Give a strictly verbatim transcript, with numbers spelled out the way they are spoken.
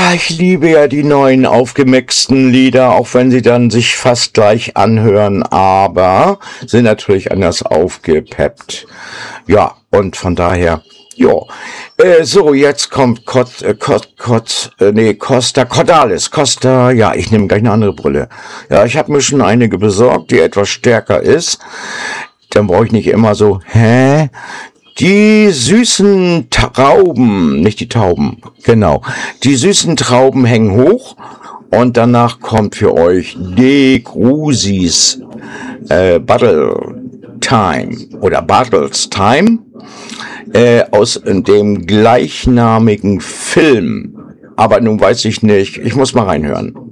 ich liebe ja die neuen aufgemixten Lieder, auch wenn sie dann sich fast gleich anhören, aber sind natürlich anders aufgepeppt. Ja, und von daher, ja. Äh, so, jetzt kommt Kot, äh, Kot, Kot, äh, nee, Costa Cordalis. Costa, ja, ich nehme gleich eine andere Brille. Ja, ich habe mir schon einige besorgt, die etwas stärker ist. Dann brauche ich nicht immer so, hä? Die süßen Trauben, nicht die Tauben, genau. Die süßen Trauben hängen hoch und danach kommt für euch De Grusis äh, Battle Time oder Battles Time äh, aus dem gleichnamigen Film. Aber nun weiß ich nicht, ich muss mal reinhören.